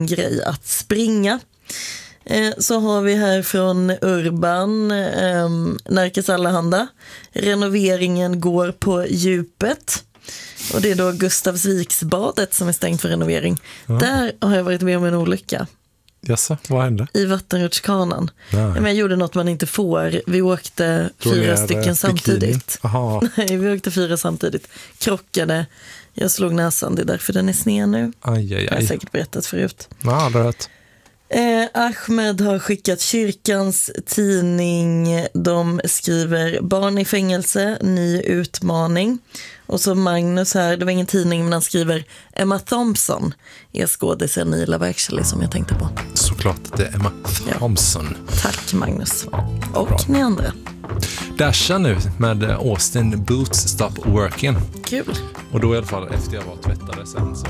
grej att springa. Så har vi här från Urban, Närkes Allehanda. Renoveringen går på djupet. Och det är då Gustavsviksbadet som är stängt för renovering. Ja. Där har jag varit med om en olycka. Jaså, vad hände? I vattenrutschkanan. Jag gjorde något man inte får. Vi åkte 4 stycken samtidigt. Nej, vi åkte 4 samtidigt. Krockade. Jag slog näsan, det är därför den är sned nu. Aj. Jag har säkert berättat förut. Ja, det är rätt. Ahmed har skickat kyrkans tidning. De skriver barn i fängelse, ny utmaning. Och så Magnus här, det var ingen tidning men han skriver Emma Thompson är skådisen i Love Actually som jag tänkte på. Såklart, det är Emma Thompson. Ja. Tack Magnus. Och bra. Ni andra. Dasha nu med Austin Boots Stop Working. Kul. Och då i alla fall efter jag var tvättade sen så